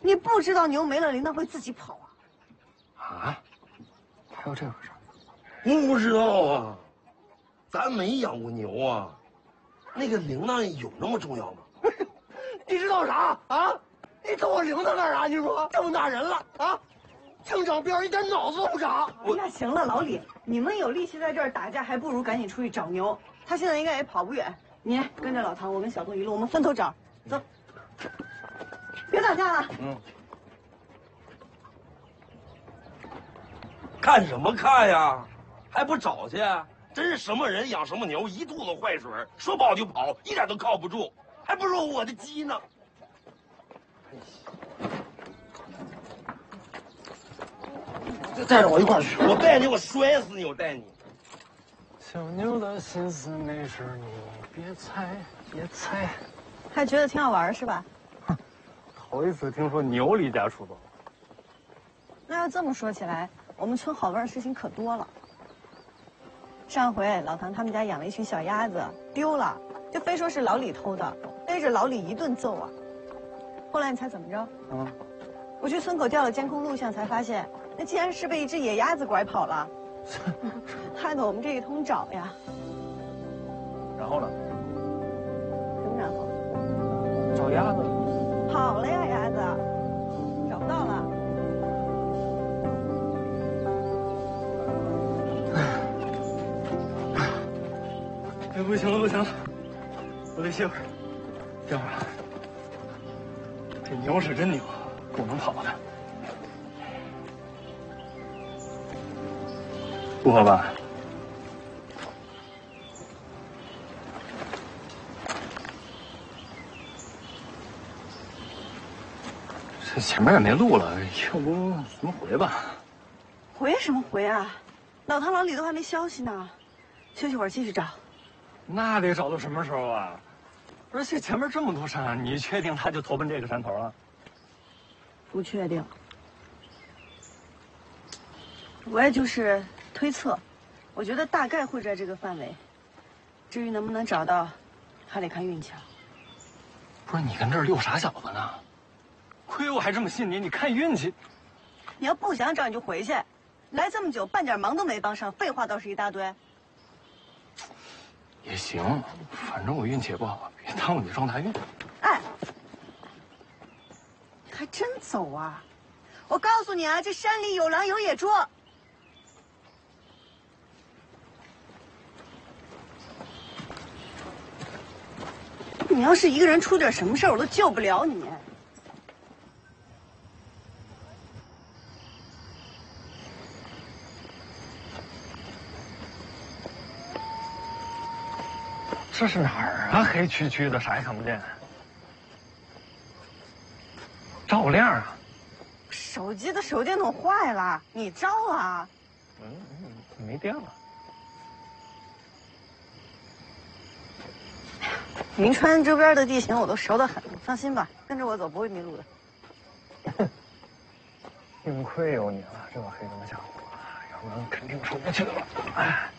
你不知道牛没了，铃铛会自己跑啊？ 啊？还有这回事？ 不知道啊，咱没养过牛啊。那个铃铛有那么重要吗？ 你知道啥啊？你逗我铃铛干啥？你说这么大人了啊，净长辫一点脑子都不长。 那行了，老李，你们有力气在这儿打架，还不如赶紧出去找牛。他现在应该也跑不远。你跟着老唐，我跟小东一路，我们分头找。走，别打架了。 看什么看呀？还不找去？真是什么人养什么牛，一肚子坏水，说跑就跑，一点都靠不住，还不如我的鸡呢。带着我一块儿去，我带你，我摔死你，我带你。 小牛的心思没事你别猜，别猜。 还觉得挺好玩是吧？ 头一次听说牛离家出走。 那要这么说起来，我们村好玩的事情可多了。上回老唐他们家养了一群小鸭子，丢了，就非说是老李偷的，背着老李一顿揍啊。后来你猜怎么着？我去村口调了监控录像，才发现那竟然是被一只野鸭子拐跑了，害得我们这一通找呀。 然后呢？ 什么然后？ 找鸭子。 跑了呀，鸭子，找不到了。 哎，不行了，不行了，我得歇会儿。这样吧，这牛是真牛，够能跑的。不喝吧？这前面也没路了，要不咱们回吧？ 回什么回啊？老唐老李都还没消息呢，休息会儿继续找。 那得找到什么时候啊？而且前面这么多山，你确定他就投奔这个山头了？ 不确定，我也就是推测，我觉得大概会在这个范围。至于能不能找到，还得看运气了。 不是你跟这儿遛傻小子呢？亏我还这么信你，你看运气。 你要不想找你就回去，来这么久半点忙都没帮上，废话倒是一大堆。 也行，反正我运气也不好，别耽误你撞大运。 哎，你还真走啊！我告诉你啊，这山里有狼有野猪。你要是一个人出点什么事儿，我都救不了你。 这是哪儿啊？黑黢黢的，啥也看不见。照亮啊！ 手机的手电筒坏了，你照啊？ 没电了。 银川周边的地形我都熟得很，放心吧，跟着我走不会迷路的。 幸亏有你了，这么黑这么吓唬我，要不然肯定出不去了。哎。